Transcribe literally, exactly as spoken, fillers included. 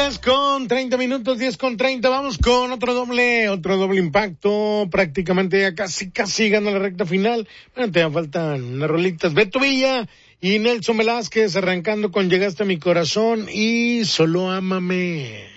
diez con treinta minutos, diez con treinta, vamos con otro doble, otro doble impacto, prácticamente ya casi, casi gana la recta final. Bueno, te faltan unas rolitas. Beto Villa y Nelson Velázquez arrancando con Llegaste a mi corazón y Solo ámame.